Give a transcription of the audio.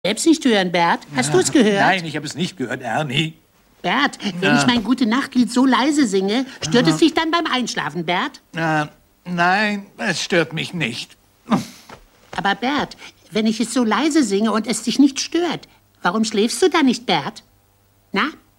Selbst nicht hören, Bert. Hast du es gehört? Nein, ich habe es nicht gehört, Ernie. Bert, wenn ich mein Gute-Nacht-Lied so leise singe, stört es dich dann beim Einschlafen, Bert? Nein, es stört mich nicht. Aber Bert, wenn ich es so leise singe und es dich nicht stört, warum schläfst du dann nicht, Bert? Na?